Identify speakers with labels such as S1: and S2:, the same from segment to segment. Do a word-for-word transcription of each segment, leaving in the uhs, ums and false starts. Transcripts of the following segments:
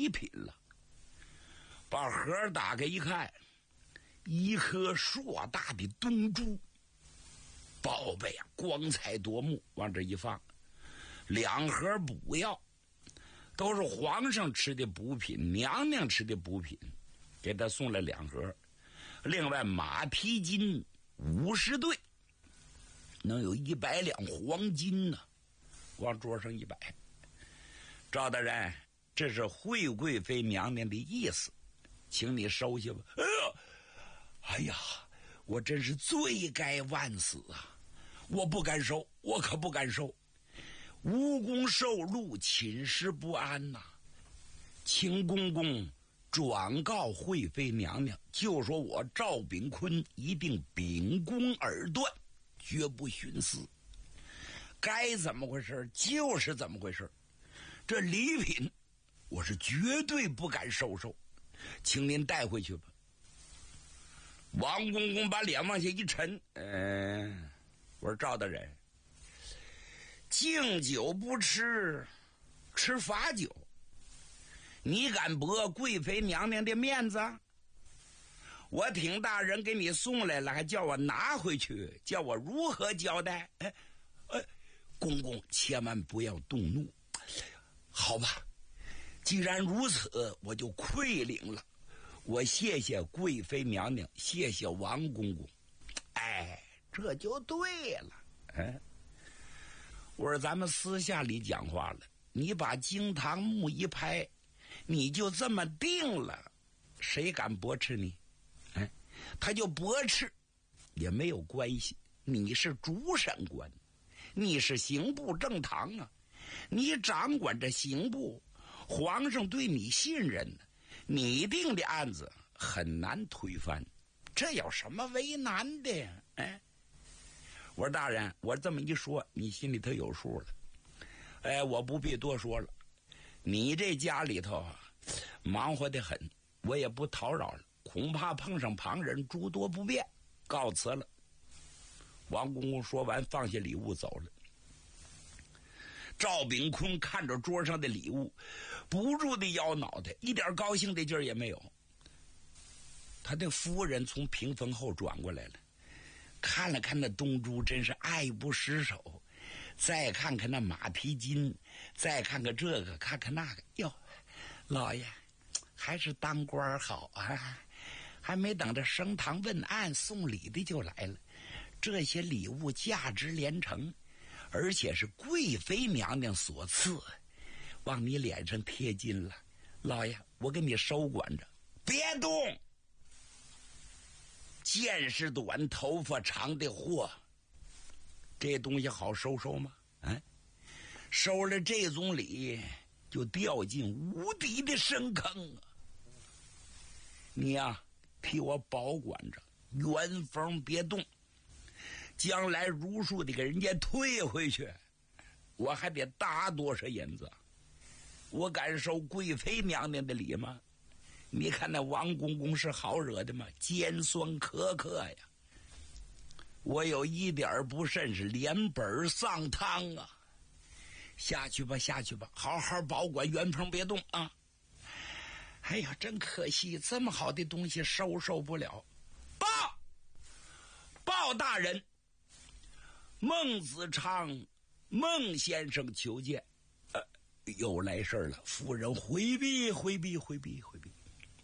S1: 礼品了。把盒打开一看，一颗硕大的东珠，宝贝啊，光彩夺目，往这一放。两盒补药，都是皇上吃的补品，娘娘吃的补品，给他送了两盒。另外马匹金五十对，能有一百两黄金呢，往桌上一摆。赵大人，这是惠贵妃娘娘的意思，请你收下吧。哎呀，哎呀，我真是罪该万死啊！我不敢收，我可不敢收。无功受禄，寝食不安呐、啊！请公公转告惠妃娘娘，就说我赵炳坤一定秉公而断，绝不徇私。该怎么回事就是怎么回事。这礼品我是绝对不敢收受，请您带回去吧。王公公把脸往下一沉，嗯、呃，我说赵大人，敬酒不吃，吃罚酒，你敢驳贵妃娘娘的面子？我挺大人给你送来了，还叫我拿回去，叫我如何交代？哎，哎，公公千万不要动怒。好吧，既然如此，我就愧领了。我谢谢贵妃娘娘，谢谢王公公。哎，这就对了。哎，我说咱们私下里讲话了，你把惊堂木一拍，你就这么定了，谁敢驳斥你？哎，他就驳斥也没有关系，你是主审官，你是刑部正堂啊，你掌管着刑部，皇上对你信任，你定的案子很难推翻，这有什么为难的呀？哎，我说大人，我这么一说，你心里头有数了。哎，我不必多说了，你这家里头忙活得很，我也不叨扰了，恐怕碰上旁人，诸多不便，告辞了。王公公说完，放下礼物走了。赵炳坤看着桌上的礼物，不住的摇脑袋，一点高兴的劲儿也没有。他的夫人从屏风后转过来了，看了看那东珠，真是爱不释手。再看看那马匹金，再看看这个，看看那个，哟，老爷还是当官好啊！还没等着升堂问案，送礼的就来了。这些礼物价值连城，而且是贵妃娘娘所赐，往你脸上贴金了。老爷，我给你收管着，别动！见识短、头发长的货，这东西好收收吗？啊，收了这种礼，就掉进无底的深坑啊！你呀、啊，替我保管着，原封别动。将来如数的给人家退回去，我还得搭多少银子？我敢收贵妃娘娘的礼吗？你看那王公公是好惹的吗？尖酸苛刻呀！我有一点不慎是连本丧汤啊！下去吧，下去吧，好好保管，原封别动啊！哎呀，真可惜，这么好的东西收受不了。报，报大人！孟子昌，孟先生求见。呃，又来事了，夫人回避，回避，回避，回避。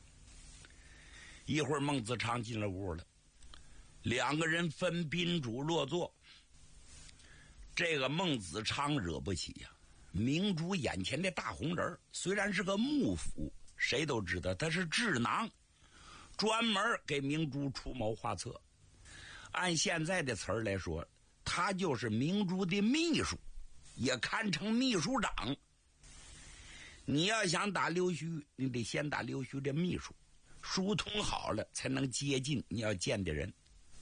S1: 一会儿，孟子昌进了屋了，两个人分宾主落座。这个孟子昌惹不起呀、啊，明珠眼前的大红人，虽然是个幕府，谁都知道他是智囊，专门给明珠出谋划策。按现在的词儿来说，他就是明珠的秘书，也堪称秘书长。你要想打溜须，你得先打溜须的秘书，疏通好了才能接近你要见的人。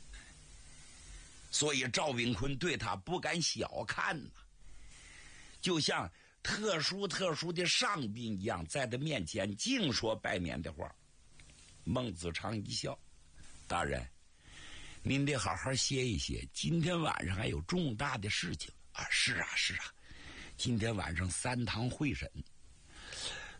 S1: 所以赵炳坤对他不敢小看呐、啊，就像特殊特殊的上宾一样，在他面前净说拜年的话。孟子昌一笑，大人，您得好好歇一歇，今天晚上还有重大的事情啊！是啊，是啊，今天晚上三堂会审，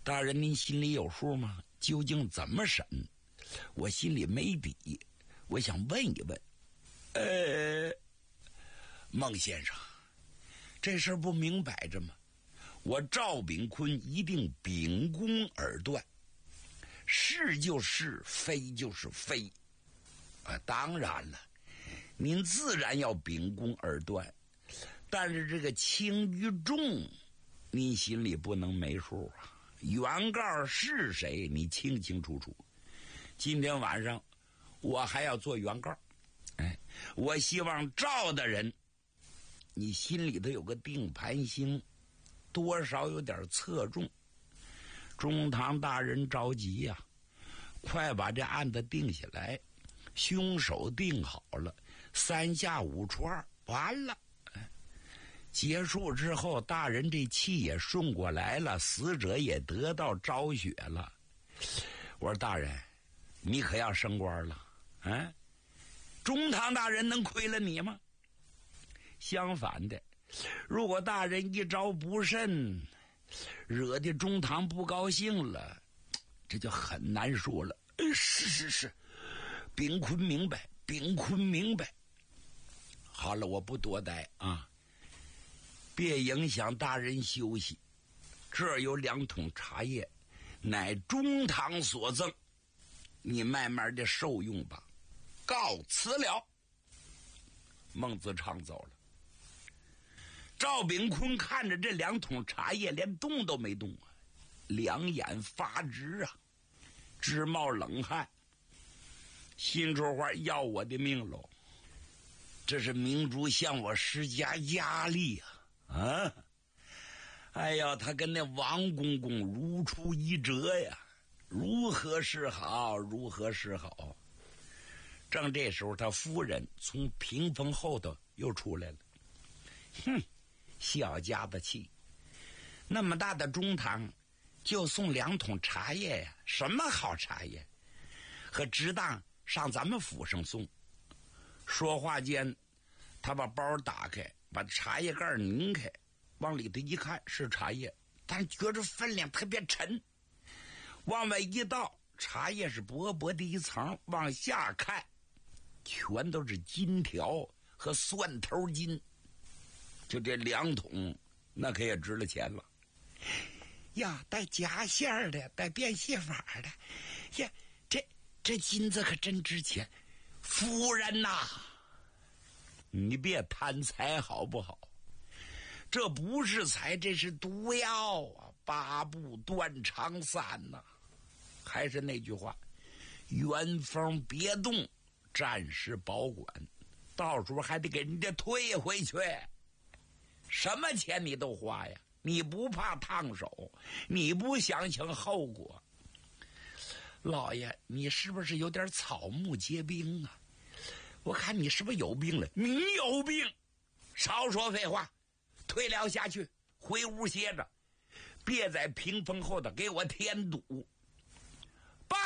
S1: 大人您心里有数吗？究竟怎么审？我心里没底，我想问一问。呃，孟先生，这事儿不明摆着吗？我赵炳坤一定秉公而断，是就是，非就是非。啊，当然了，您自然要秉公而断，但是这个轻与重，您心里不能没数啊。原告是谁，你清清楚楚。今天晚上我还要做原告，哎，我希望赵大人，你心里头有个定盘星，多少有点侧重。中堂大人着急呀、啊，快把这案子定下来，凶手定好了，三下五除二，完了。结束之后，大人这气也顺过来了，死者也得到昭雪了。我说大人，你可要升官了，啊？中堂大人能亏了你吗？相反的，如果大人一招不慎，惹得中堂不高兴了，这就很难说了。是是是，秉坤明白，秉坤明白。好了，我不多待啊，别影响大人休息。这儿有两桶茶叶，乃中堂所赠，你慢慢的受用吧。告辞了。孟子昌走了。赵炳坤看着这两桶茶叶，连动都没动啊，两眼发直啊，直冒冷汗，心说话要我的命喽！这是明珠向我施加压力啊！啊！哎呀，他跟那王公公如出一辙呀，如何是好？如何是好？正这时候，他夫人从屏风后头又出来了。哼，小家子气，那么大的中堂，就送两桶茶叶呀？什么好茶叶？和值当上咱们府上送。说话间，他把包打开，把茶叶盖拧开，往里头一看是茶叶，但觉着分量特别沉。往外一倒，茶叶是薄薄的一层，往下看，全都是金条和蒜头金。就这两桶，那可也值了钱了。呀，带夹馅的，带变戏法的，呀，这这金子可真值钱。夫人呐、啊，你别贪财好不好？这不是财，这是毒药啊！八步断肠散呐、啊。还是那句话，原封别动，暂时保管，到时候还得给人家退回去。什么钱你都花呀，你不怕烫手，你不想想后果。老爷，你是不是有点草木皆兵啊？我看你是不是有病了？你有病！少说废话，退了下去，回屋歇着，别在屏风后头给我添堵。报！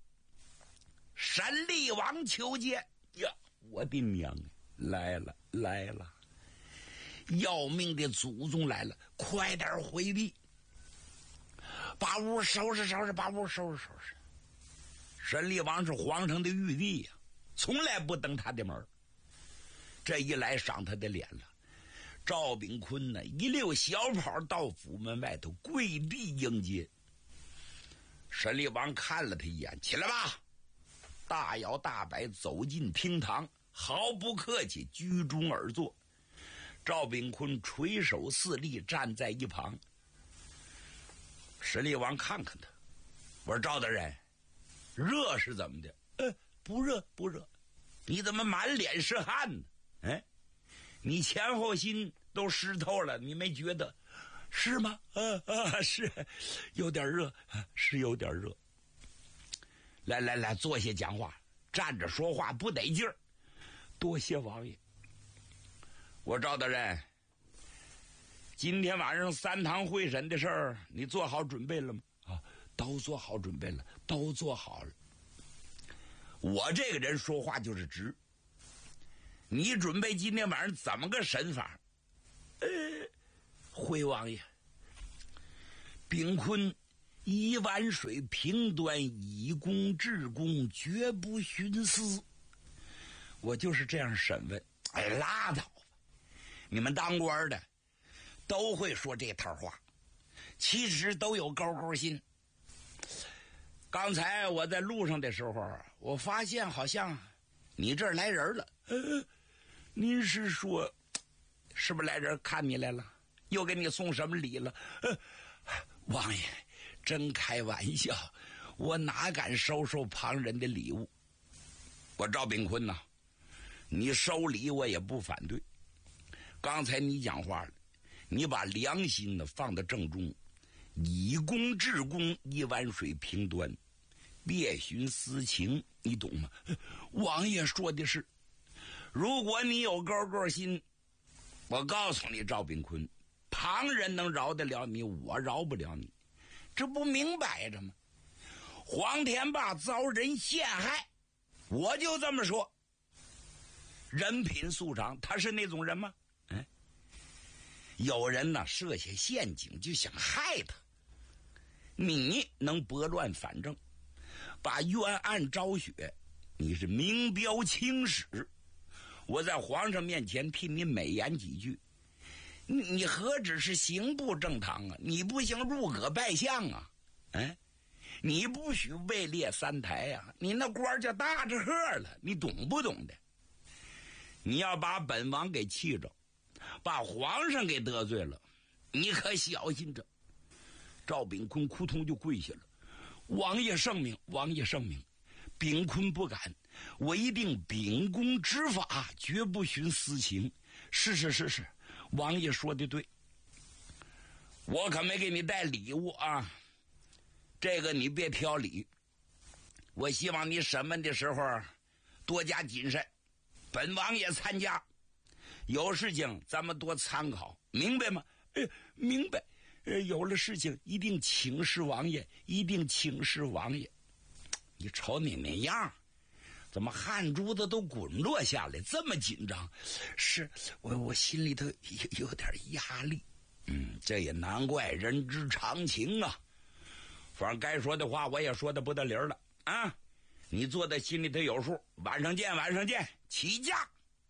S1: 沈厉王求见呀！我的娘啊，来了来了！要命的祖宗来了，快点回避，把屋收拾收拾，把屋收拾收拾。沈厉王是皇上的玉帝呀、啊，从来不登他的门，这一来赏他的脸了。赵炳坤呢，一溜小跑到府门外头跪地迎接。沈厉王看了他一眼，起来吧，大摇大摆走进厅堂，毫不客气居中而坐。赵炳坤垂手四立，站在一旁。沈厉王看看他，我说赵大人，热是怎么的？呃，不热不热。你怎么满脸是汗呢？哎，你前后心都湿透了，你没觉得是吗？啊啊，是有点热，是有点热。来来来，坐下讲话，站着说话不得劲儿。多谢王爷。我赵大人，今天晚上三堂会审的事儿，你做好准备了吗？啊，都做好准备了，都做好了。我这个人说话就是直。你准备今天晚上怎么个审法？呃，回王爷，炳坤一碗水平端，以公治公，绝不徇私。我就是这样审问。哎，拉倒吧！你们当官的都会说这套话，其实都有勾勾心。刚才我在路上的时候，我发现好像你这儿来人了。呃，您是说，是不是来人看你来了？又给你送什么礼了？呃，王爷，真开玩笑，我哪敢收受旁人的礼物？我赵炳坤呐，你收礼我也不反对。刚才你讲话了，你把良心呢放到正中，以公治公，一碗水平端，别徇私情，你懂吗？王爷说的是，如果你有勾勾心，我告诉你赵炳坤，旁人能饶得了你，我饶不了你，这不明摆着吗？黄天霸遭人陷害，我就这么说，人品素长，他是那种人吗？嗯，有人呢设下陷阱就想害他，你能拨乱反正，把冤案昭雪，你是明标青史，我在皇上面前替你美言几句，你你何止是刑部正堂啊，你不行入阁拜相啊，哎，你不许位列三台啊，你那官就大着贺了，你懂不懂的？你要把本王给气着，把皇上给得罪了，你可小心着。赵炳坤扑通就跪下了，王爷圣明，王爷圣明，炳坤不敢，我一定秉公执法，绝不徇私情。是是是是，王爷说的对，我可没给你带礼物啊，这个你别挑理。我希望你审问的时候多加谨慎，本王也参加，有事情咱们多参考，明白吗？呃，明白。呃，有了事情一定请示王爷，一定请示王爷。你瞅你那样，怎么汗珠子都滚落下来，这么紧张？是我我心里头有有点压力。嗯，这也难怪，人之常情啊。反正该说的话我也说的不得理了啊！你做的心里头有数，晚上见，晚上见，起驾。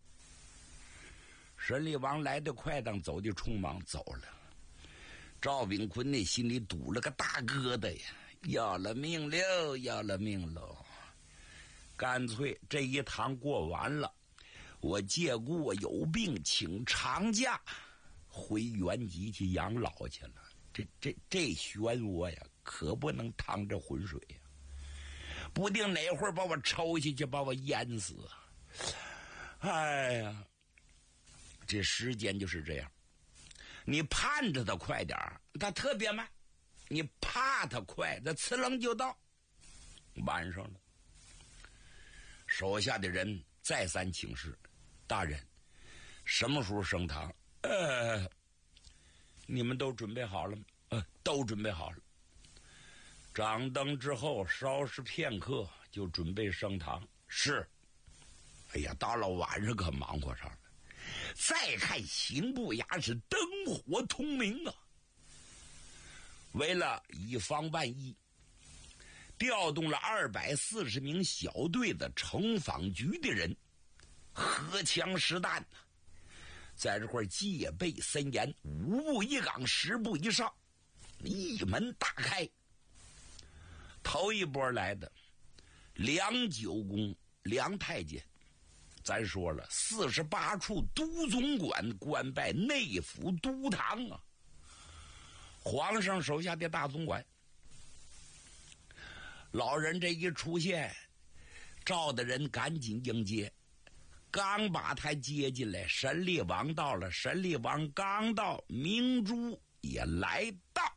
S1: 神力王来得快，当走的匆忙，走了。赵炳坤那心里堵了个大疙瘩呀，要了命了，要了命了！干脆这一趟过完了，我借故我有病请长假，回原籍去养老去了。这这这漩涡呀，可不能趟着浑水呀，不定哪会儿把我抽下去，把我淹死啊！哎呀，这时间就是这样。你盼着他快点儿，他特别慢；你怕他快，他呲楞就到。晚上了，手下的人再三请示大人，什么时候升堂？呃，你们都准备好了吗？呃，都准备好了。掌灯之后，稍事片刻，就准备升堂。是。哎呀，到了晚上可忙活上了。再看刑部衙是灯火通明啊！为了以防万一，调动了二百四十名小队的城防局的人，荷枪实弹呢，在这块戒备森严，五步一岗，十步一哨，一门大开。头一波来的梁九公梁太监，咱说了，四十八处都总管官拜内府都堂啊，皇上手下的大总管。老人这一出现，赵的人赶紧迎接，刚把他接进来，神力王到了，神力王刚到，明珠也来到。